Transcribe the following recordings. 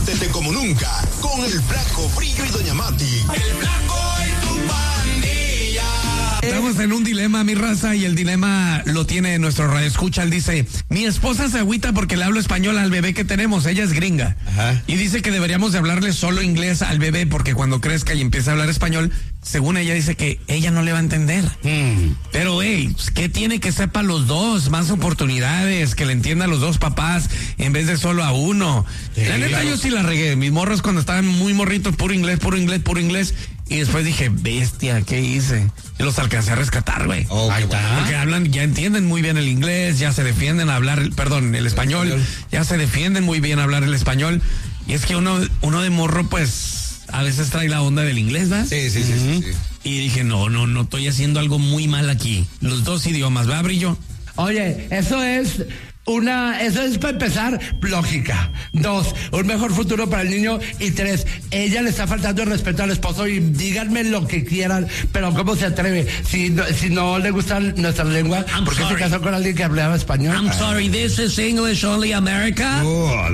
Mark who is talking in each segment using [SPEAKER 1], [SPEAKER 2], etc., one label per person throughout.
[SPEAKER 1] Tete como nunca, con el Flaco, Brillo y Doña Mati. El Flaco y tu pandilla.
[SPEAKER 2] Estamos en un dilema, mi raza, y el dilema lo tiene nuestro radioescucha. Él dice, mi esposa se agüita porque le hablo español al bebé que tenemos, ella es gringa. Ajá. Y dice que deberíamos de hablarle solo inglés al bebé porque cuando crezca y empiece a hablar español, según ella dice que ella no le va a entender. Pero, ¿qué tiene que sepa los dos? Más oportunidades, que le entienda a los dos papás en vez de solo a uno. Sí, la neta, claro. Yo sí la regué. Mis morros cuando estaban muy morritos, puro inglés. Y después dije, bestia, ¿qué hice? Y los alcancé a rescatar, güey. Ahí está. Porque hablan, ya entienden muy bien el inglés, ya se defienden a hablar, el español. Ya se defienden muy bien a hablar el español. Y es que uno de morro, pues, a veces trae la onda del inglés, ¿verdad? Sí. Y dije, no estoy haciendo algo muy mal aquí. Los dos idiomas, ¿va, Brillo?
[SPEAKER 3] Oye, eso es para empezar, lógica. 2, un mejor futuro para el niño. Y 3, ella le está faltando el respeto al esposo. Y díganme lo que quieran, pero ¿cómo se atreve? Si no le gusta nuestra lengua, ¿por qué se casó con alguien que hablaba español?
[SPEAKER 4] I'm sorry, this is English only America.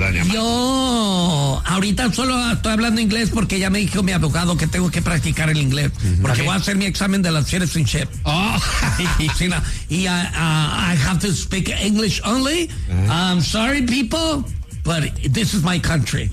[SPEAKER 4] Yo ahorita solo estoy hablando inglés porque ya me dijo mi abogado que tengo que practicar el inglés. Porque voy a hacer mi examen de la citizenship. I have to speak English only. I'm sorry, people, but this is my country.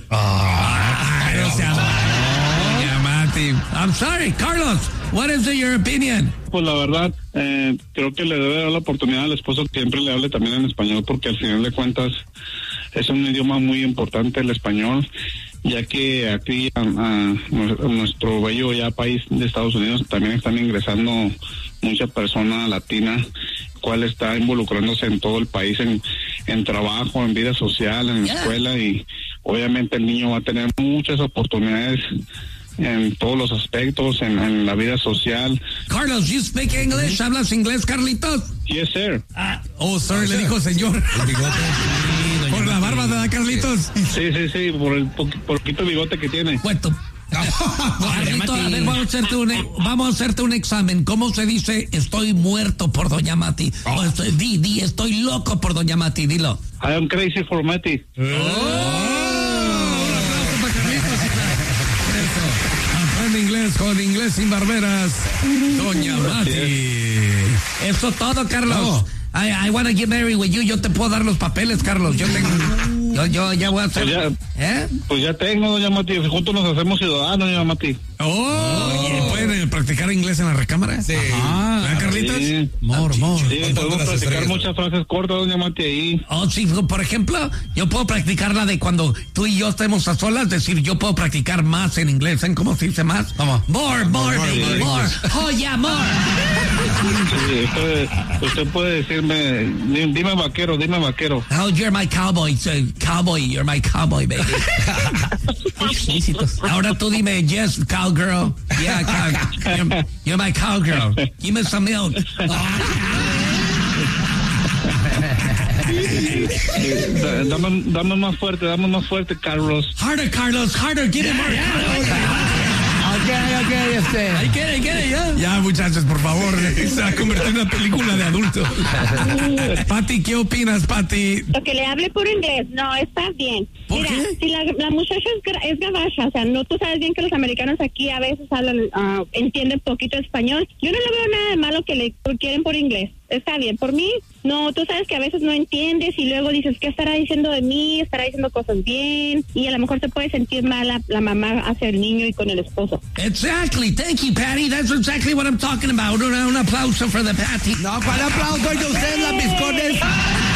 [SPEAKER 4] I'm sorry, Carlos. What is your opinion?
[SPEAKER 5] Pues la verdad, creo que le debe dar la oportunidad al esposo que siempre le hable también en español, porque al final de cuentas es un idioma muy importante el español, ya que aquí a nuestro bello ya país de Estados Unidos también están ingresando mucha persona latina, cual está involucrándose en todo el país, en trabajo, en vida social, en escuela, y obviamente el niño va a tener muchas oportunidades en todos los aspectos, en la vida social.
[SPEAKER 4] Carlos, you speak English? ¿Hablas inglés, Carlitos?
[SPEAKER 5] Yes, sir.
[SPEAKER 2] Sorry, le dijo señor. El bigote. Por la barba, ¿verdad, Carlitos?
[SPEAKER 5] Sí, por el poquito bigote que tiene.
[SPEAKER 4] Puesto. Carlito, a ver, vamos a hacerte un examen. ¿Cómo se dice estoy muerto por Doña Mati? Di, estoy loco por Doña Mati, dilo.
[SPEAKER 5] I am crazy for Mati.
[SPEAKER 2] Con inglés sin barberas, Doña Mati.
[SPEAKER 4] Eso todo, Carlos. I want to get married with you. Yo te puedo dar los papeles, Carlos. Yo ya voy a hacer.
[SPEAKER 5] Pues ya tengo, Doña Mati. Juntos nos hacemos ciudadanos, Doña Mati.
[SPEAKER 2] ¿Pueden practicar inglés en la recámara? Sí. ¿Verdad, Carlitos? Sí.
[SPEAKER 5] Sí, podemos practicar muchas frases cortas, Doña Mati, ahí.
[SPEAKER 4] Sí, por ejemplo, yo puedo practicar la de cuando tú y yo estemos a solas, decir, yo puedo practicar más en inglés. ¿Saben cómo se dice más? ¿Cómo? More, baby, more. Oh, yeah, more.
[SPEAKER 5] Sí, usted puede decirme, dime vaquero.
[SPEAKER 4] Oh, you're my cowboy, you're my cowboy, baby. Ahora tú dime, yes, cowgirl. Yeah, you're my cowgirl. Give me some milk.
[SPEAKER 5] Dame más fuerte, Carlos.
[SPEAKER 4] Harder, Carlos, harder, give me more.
[SPEAKER 3] Okay,
[SPEAKER 4] I get it,
[SPEAKER 2] Ya, muchachos, por favor, se va a convertir en una película de adultos. Pati, ¿qué opinas, Pati?
[SPEAKER 6] Lo que le hable por inglés, no, está bien.
[SPEAKER 2] ¿Por qué?
[SPEAKER 6] Si la muchacha es gabacha, o sea, no, tú sabes bien que los americanos aquí a veces entienden poquito español. Yo no le veo nada de malo que le quieren por inglés. Está bien, por mí, no, tú sabes que a veces no entiendes y luego dices, ¿qué estará diciendo de mí? ¿Estará diciendo cosas bien? Y a lo mejor te puede sentir mal la mamá hacia el niño y con el esposo.
[SPEAKER 4] Exactly, thank you, Patty, that's exactly what I'm talking about. Un aplauso for the Patty.
[SPEAKER 3] No, ¿cuál aplauso? Oye, ustedes las biscones.